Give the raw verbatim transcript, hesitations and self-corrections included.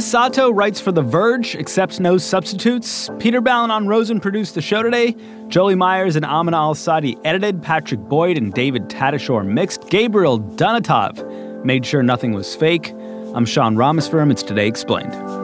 Maria Sato writes for The Verge, accepts no substitutes. Peter Ballin on Rosen produced the show today. Jolie Myers and Amina Al-Sadi edited. Patrick Boyd and David Tadashore mixed. Gabriel Donatov made sure nothing was fake. I'm Sean Rameswaram. It's Today Explained.